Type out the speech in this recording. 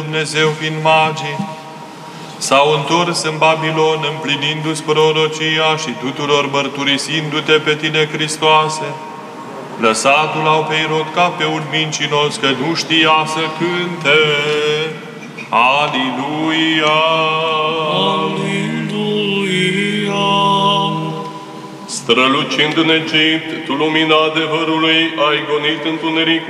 Dumnezeu fiind magii, s-au întors în Babilon, împlinindu-ți prorocia și tuturor mărturisindu-te pe tine, Hristoase. Lăsatul au pe Irod ca pe un mincinos, că nu știa să cânte. Aliluia! Aliluia! Strălucind în Egipt, tu lumina adevărului, ai gonit întuneric